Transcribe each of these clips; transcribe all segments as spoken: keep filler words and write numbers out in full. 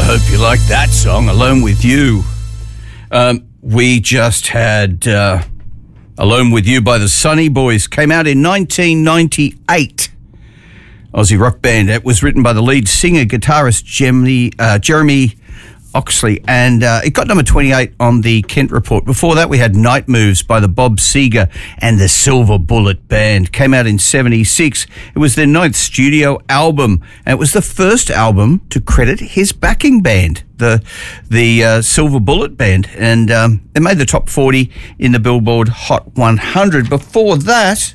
hope you like that song, Alone With You. Um, we just had uh, Alone With You by the Sunny Boys. Came out in nineteen ninety-eight. Aussie rock band. It was written by the lead singer, guitarist Jeremy, uh, Jeremy Oxley, and uh, it got number twenty-eight on the Kent Report. Before that, we had Night Moves by the Bob Seger and the Silver Bullet Band. Came out in seventy-six. It was their ninth studio album, and it was the first album to credit his backing band, the the uh, Silver Bullet Band, and um, it made the top forty in the Billboard Hot one hundred. Before that,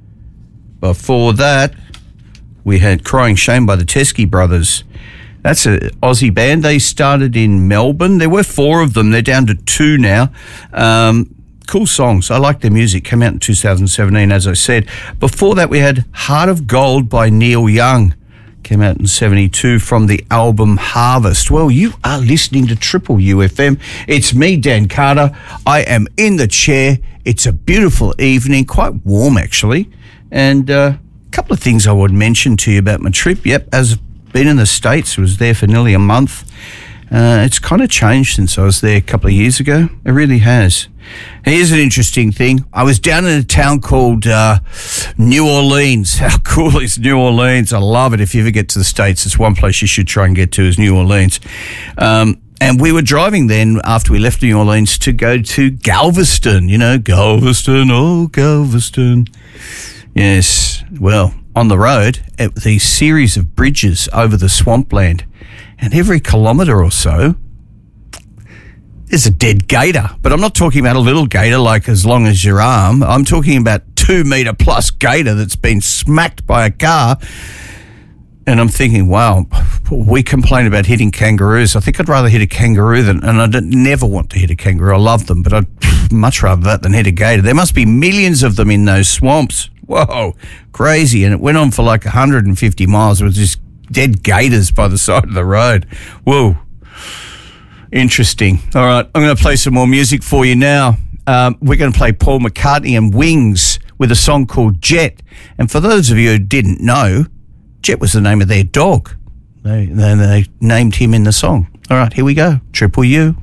before that, we had Crying Shame by the Teskey Brothers. That's an Aussie band. They started in Melbourne. There were four of them. They're down to two now. Um, cool songs. I like their music. Came out in two thousand seventeen, as I said. Before that, we had Heart of Gold by Neil Young. Came out in seventy-two from the album Harvest. Well, you are listening to Triple U F M. It's me, Dan Carter. I am in the chair. It's a beautiful evening, quite warm actually. And uh, a couple of things I would mention to you about my trip. Yep, as been in the States, was there for nearly a month. Uh, it's kind of changed since I was there a couple of years ago. It really has. Here's an interesting thing. I was down in a town called uh, New Orleans. How cool is New Orleans? I love it. If you ever get to the States, it's one place you should try and get to is New Orleans. Um, and we were driving then, after we left New Orleans, to go to Galveston. You know, Galveston, oh, Galveston. Yes, well, on the road, at the series of bridges over the swampland, and every kilometre or so, there's a dead gator. But I'm not talking about a little gator like as long as your arm. I'm talking about two metre plus gator that's been smacked by a car. And I'm thinking, wow, we complain about hitting kangaroos. I think I'd rather hit a kangaroo than, and I don't, never want to hit a kangaroo. I love them, but I'd much rather that than hit a gator. There must be millions of them in those swamps. Whoa, crazy. And it went on for like one hundred fifty miles. It was just dead gators by the side of the road. Whoa, interesting. All right, I'm going to play some more music for you now. Um, we're going to play Paul McCartney and Wings with a song called Jet. And for those of you who didn't know, Jet was the name of their dog. They, they, they named him in the song. All right, here we go. Triple U.